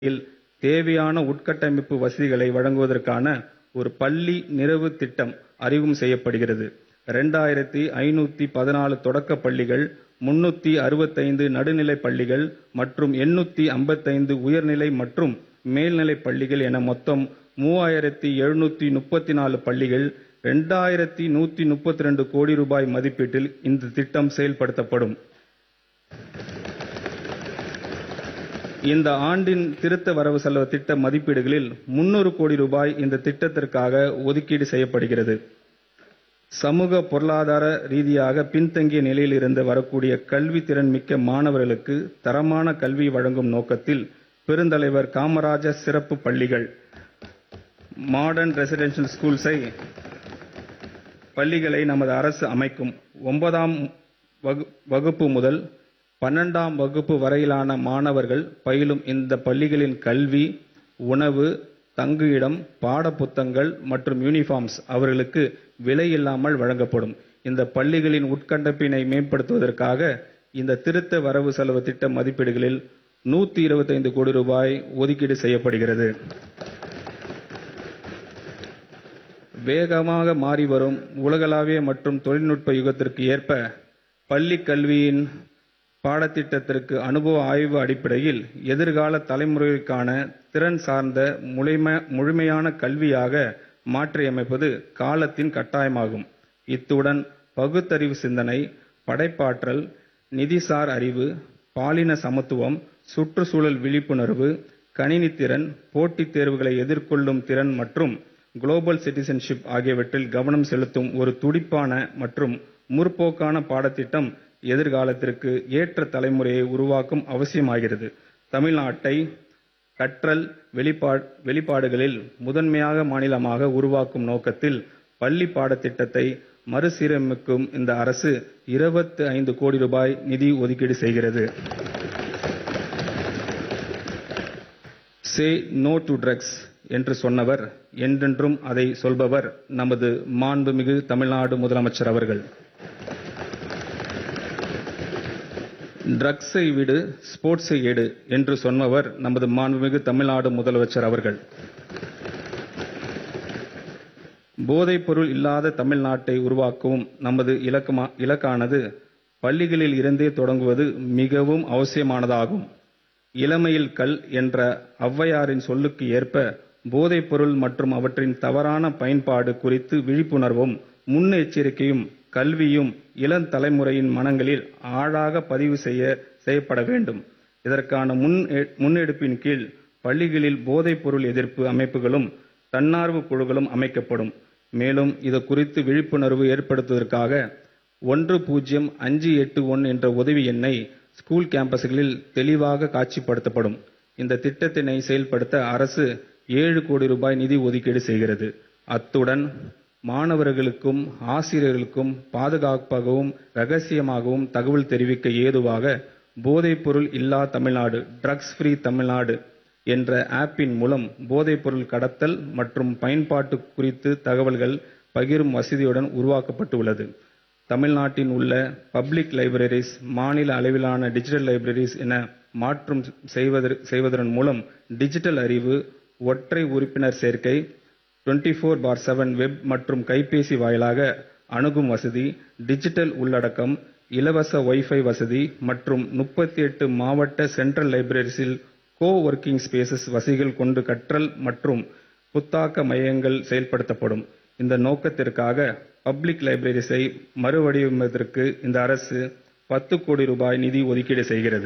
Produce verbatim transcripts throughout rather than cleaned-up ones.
இல் தேவையான உட்கட்டமைப்பு வசதிகளை வழங்குவதற்கான ஒரு பள்ளி நிறைவு திட்டம் அறிமுகம் செய்யப்படுகிறது. இரண்டாயிரத்து ஐநூற்று பதினான்கு தொடக்கப் பள்ளிகள், முன்னூற்று அறுபத்தைந்து நடுநிலைப் பள்ளிகள் மற்றும் எண்ணூற்று ஐம்பத்தைந்து உயர்நிலை மற்றும் மேல்நிலைப் பள்ளிகள் என மொத்தம் மூவாயிரத்து எழுநூற்று முப்பத்து நான்கு பள்ளிகள், இரண்டாயிரத்து நூற்று முப்பத்தி இரண்டு கோடி ரூபாய் மதிப்பீட்டில் இந்த திட்டம் செயல்படுத்தப்படும். இந்த ஆண்டின் திருத்த வரவு செலவு திட்ட மதிப்பீடுகளில் முன்னூறு கோடி ரூபாய் இந்த திட்டத்திற்காக ஒதுக்கீடு செய்யப்படுகிறது. சமூக பொருளாதார ரீதியாக பின்தங்கிய நிலையில் இருந்து வரக்கூடிய கல்வி திறன் மிக்க மாணவர்களுக்கு தரமான கல்வி வழங்கும் நோக்கத்தில் பெருந்தலைவர் காமராஜர் சிறப்பு பள்ளிகள் மாடர்ன் ரெசிடென்ஷியல் ஸ்கூல்ஸை பள்ளிகளை நமது அரசு அமைக்கும். ஒன்பதாம் வகுப்பு முதல் பன்னெண்டாம் வகுப்பு வரையிலான மாணவர்கள் பயிலும் இந்த பள்ளிகளின் கல்வி, உணவு, தங்குயிடம், பாட புத்தகங்கள் மற்றும் யூனிஃபார்ம்ஸ் அவர்களுக்கு விலை இல்லாமல் வழங்கப்படும். இந்த பள்ளிகளின் உட்கட்டமைப்பினை மேம்படுத்துவதற்காக இந்த திருத்த வரவு செலவு திட்ட மதிப்பீடுகளில் நூற்று இருபத்தைந்து கோடி ரூபாய் ஒதுக்கீடு செய்யப்படுகிறது. வேகமாக மாறிவரும் உலகளாவிய மற்றும் தொழில்நுட்ப யுகத்திற்கு ஏற்ப பள்ளி கல்வியின் பாடத்திட்டத்திற்கு அனுபவ ஆய்வு அடிப்படையில் எதிர்கால தலைமுறைக்கான திறன் சார்ந்த முழுமையான கல்வியாக மாற்றியமைப்பது காலத்தின் கட்டாயமாகும். இத்துடன் பகுத்தறிவு சிந்தனை, படைப்பாற்றல், நிதிசார் அறிவு, பாலின சமத்துவம், சுற்றுச்சூழல் விழிப்புணர்வு, கணினி திறன், போட்டித் தேர்வுகளை எதிர்கொள்ளும் திறன் மற்றும் குளோபல் சிட்டிசன்ஷிப் ஆகியவற்றில் கவனம் செலுத்தும் ஒரு துடிப்பான மற்றும் முற்போக்கான பாடத்திட்டம் எதிர்காலத்திற்கு ஏற்ற தலைமுறையை உருவாக்கும் அவசியமாகிறது. தமிழ்நாட்டை கற்றல் வெளிப்பாடுகளில் முதன்மையாக மாநிலமாக உருவாக்கும் நோக்கத்தில் பள்ளி பாடத்திட்டத்தை மறுசீரமைக்கும் இந்த அரசு இருபத்தி ஐந்து கோடி ரூபாய் நிதி ஒதுக்கீடு செய்கிறது. சே நோ டு ட்ரக்ஸ் என்று சொன்னவர், என்றென்றும் அதை சொல்பவர் நமது மாண்புமிகு தமிழ்நாடு முதலமைச்சர் அவர்கள். ட்ரக்ஸை விடு, ஸ்போர்ட்ஸை எடு என்று சொன்னவர் நமது மாண்புமிகு தமிழ்நாடு முதலமைச்சர் அவர்கள். போதைப் பொருள் இல்லாத தமிழ்நாட்டை உருவாக்கவும் நமது இலக்கமா இலக்கானது பள்ளிகளில் இருந்தே தொடங்குவது மிகவும் அவசியமானதாகும். இளமையில் கல் என்ற ஔவையாரின் சொல்லுக்கு ஏற்ப போதைப் பொருள் மற்றும் அவற்றின் தவறான பயன்பாடு குறித்து விழிப்புணர்வும் முன்னெச்சரிக்கையும் கல்வியும் இளம் தலைமுறையின் மனங்களில் ஆழாக பதிவு செய்ய செய்யப்பட வேண்டும். இதற்கான முன் முன்னெடுப்பின் கீழ் பள்ளிகளில் போதைப் பொருள் எதிர்ப்பு அமைப்புகளும் தன்னார்வ குழுக்களும் அமைக்கப்படும். மேலும் இது குறித்து விழிப்புணர்வு ஏற்படுத்துவதற்காக ஒன்று பூஜ்ஜியம் அஞ்சு எட்டு ஒன்று என்ற உதவி எண்ணை ஸ்கூல் கேம்பஸ்களில் தெளிவாக காட்சிப்படுத்தப்படும். இந்த திட்டத்தினை செயல்படுத்த அரசு ஏழு கோடி ரூபாய் நிதி ஒதுக்கீடு செய்கிறது. அத்துடன் மாணவர்களுக்கும் ஆசிரியர்களுக்கும் பாதுகாப்பாகவும் ரகசியமாகவும் தகவல் தெரிவிக்க ஏதுவாக போதைப் பொருள் இல்லா தமிழ்நாடு, ட்ரக்ஸ் ஃப்ரீ தமிழ்நாடு என்ற ஆப்பின் மூலம் போதைப் பொருள் கடத்தல் மற்றும் பயன்பாட்டு குறித்து தகவல்கள் பகிரும் வசதியுடன் உருவாக்கப்பட்டுள்ளது. தமிழ்நாட்டின் உள்ள பப்ளிக் லைப்ரரிஸ் மாநில அளவிலான டிஜிட்டல் லைப்ரரிஸ் என மாற்றம் செய்வதன் மூலம் டிஜிட்டல் அறிவு, ஒற்றை உறுப்பினர் சேர்க்கை, இருபத்தி நான்கு பார் ஏழு வெப் மற்றும் கைபேசி வாயிலாக அணுகும் வசதி, டிஜிட்டல் உள்ளடக்கம், இலவச வைஃபை வசதி மற்றும் முப்பத்தி எட்டு மாவட்ட சென்ட்ரல் லைப்ரரிஸில் கோ ஒர்க்கிங் ஸ்பேசஸ் வசதிகள் கொண்டு கற்றல் மற்றும் புத்தாக்க மையங்கள் செயல்படுத்தப்படும். இந்த நோக்கத்திற்காக பப்ளிக் லைப்ரரிஸை மறுவடிவமைப்பதற்கு இந்த அரசு பத்து கோடி ரூபாய் நிதி ஒதுக்கீடு செய்கிறது.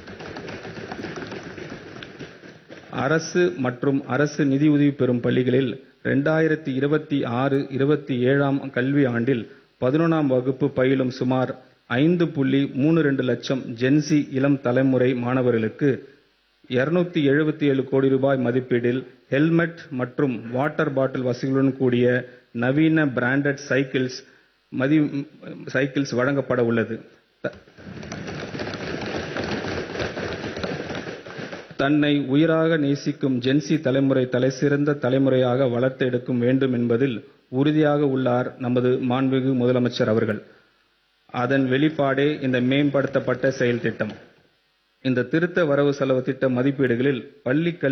அரசு மற்றும் அரசு நிதியுதவி பெறும் பள்ளிகளில் இரண்டாயிரத்து இருபத்தி ஆறு இருபத்தி ஏழாம் கல்வி ஆண்டில் பதினொன்றாம் வகுப்பு பயிலும் சுமார் ஐந்து புள்ளி மூன்று இரண்டு லட்சம் ஜென்சி இளம் தலைமுறை மாணவர்களுக்கு இருநூற்று எழுபத்தி ஏழு கோடி ரூபாய் மதிப்பீட்டில் ஹெல்மெட் மற்றும் வாட்டர் பாட்டில் வசதிகளுடன் கூடிய நவீன பிராண்டட் சைக்கிள்ஸ் மதி சைக்கிள்ஸ் வழங்கப்பட உள்ளது. தன்னை உயிராக நேசிக்கும் ஜென்சி தலைமுறை தலைசிறந்த தலைமுறையாக வளர்த்தெடுக்க வேண்டும் என்பதில் உறுதியாக உள்ளார் நமது மாண்புமிகு முதலமைச்சர் அவர்கள். அதன் வெளிப்பாடே இந்த மேம்படுத்தப்பட்ட செயல் திட்டம். இந்த திருத்த வரவு செலவு திட்ட மதிப்பீடுகளில் பள்ளி கல்வி